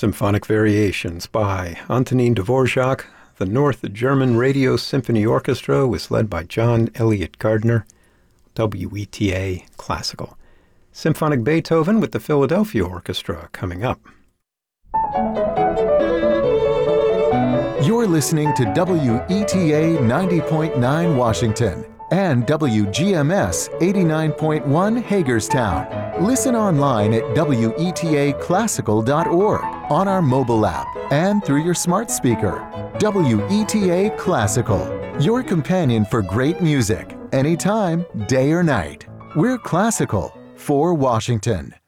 Symphonic Variations by Antonin Dvorak. The North German Radio Symphony Orchestra was led by John Elliott Gardner, WETA Classical. Symphonic Beethoven with the Philadelphia Orchestra coming up. You're listening to WETA 90.9 Washington and WGMS 89.1 Hagerstown. Listen online at WETAClassical.org, on our mobile app, and through your smart speaker. WETA Classical, your companion for great music, anytime, day or night. We're classical for Washington.